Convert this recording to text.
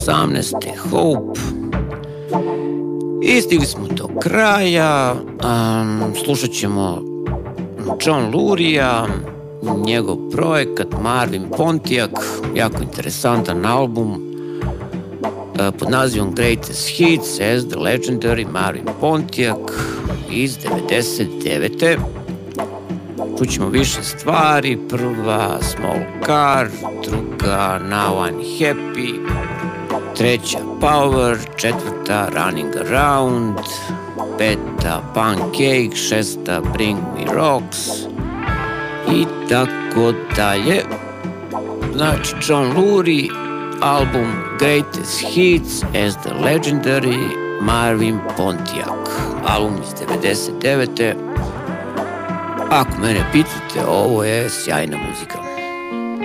18. Hope. I stigli smo do kraja. Slušat ćemo John Lurija, njegov projekat Marvin Pontiac, jako interesantan album pod nazivom Greatest Hits as the Legendary Marvin Pontiac iz 99. Čućemo više stvari. Prva Small Car, druga Now I'm Happy, treća Power, četvrta Running Around, peta Pancake, šesta Bring Me Rocks i tako dalje. Znači John Lurie, album Greatest Hits as the Legendary Marvin Pontiac, album iz 99. Ako mene pitate, ovo je sjajna muzika.